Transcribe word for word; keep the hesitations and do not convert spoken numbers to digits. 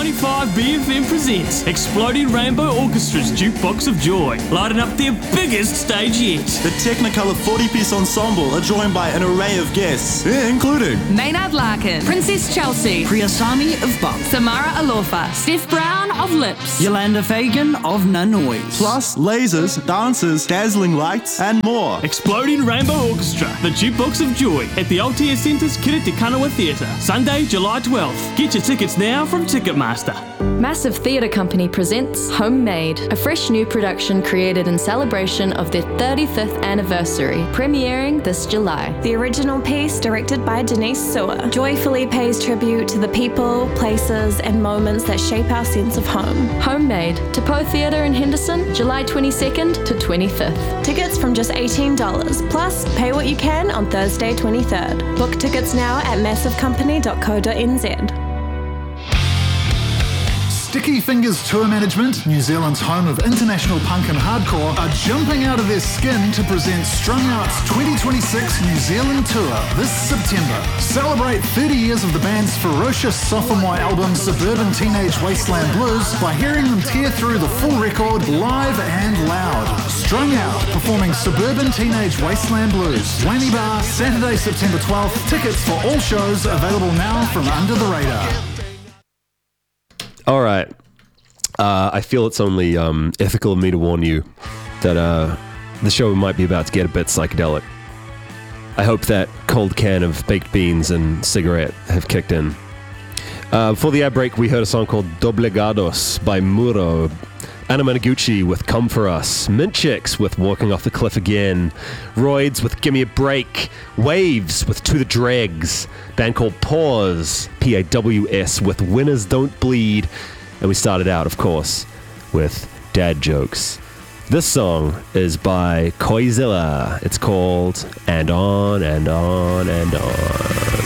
ninety-five B F M presents Exploding Rainbow Orchestra's Jukebox of Joy, lighting up their biggest stage yet. The Technicolor forty-piece ensemble are joined by an array of guests, including Maynard Larkin, Princess Chelsea, Priyasami of Bump, Samara Alofa, Steph Brown of Lips, Yolanda Fagan of Nanoise, plus lasers, dancers, dazzling lights, and more. Exploding Rainbow Orchestra, the Jukebox of Joy, at the Altea Centre's Kiri Te Kanawa Theatre, Sunday, July twelfth. Get your tickets now from Ticketmaster. Massive Theatre Company presents Homemade, a fresh new production created in celebration of their thirty-fifth anniversary, premiering this July. The original piece, directed by Denise Sewer, joyfully pays tribute to the people, places, and moments that shape our sense of home. Homemade, to Poe Theatre in Henderson, July twenty-second to twenty-fifth. Tickets from just eighteen dollars, plus pay what you can on Thursday twenty-third. Book tickets now at massive company dot co dot n z. Sticky Fingers Tour Management, New Zealand's home of international punk and hardcore, are jumping out of their skin to present Strung Out's twenty twenty-six New Zealand Tour this September. Celebrate thirty years of the band's ferocious sophomore album Suburban Teenage Wasteland Blues by hearing them tear through the full record live and loud. Strung Out, performing Suburban Teenage Wasteland Blues. Laney Bar, Saturday, September twelfth. Tickets for all shows available now from Under the Radar. All right. Uh, I feel it's only um, ethical of me to warn you that uh, the show might be about to get a bit psychedelic. I hope that cold can of baked beans and cigarette have kicked in. Uh, before the ad break, we heard a song called Doblegados by Muro, Anna Managuchi with Come For Us, Mint Chicks with Walking Off the Cliff Again, Roids with Gimme a Break, Waves with To the Dregs, band called Pause, P A W S with Winners Don't Bleed, and we started out, of course, with Dad Jokes. This song is by Koizilla. It's called And On and On and On.